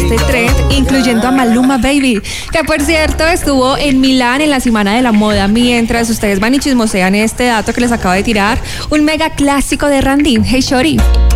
este trend, incluyendo a Maluma Baby, que por cierto estuvo en Milán en la Semana de la Moda. Mientras ustedes van y chismosean este dato que les acabo de tirar, un mega clásico de Randy, Hey Shorty.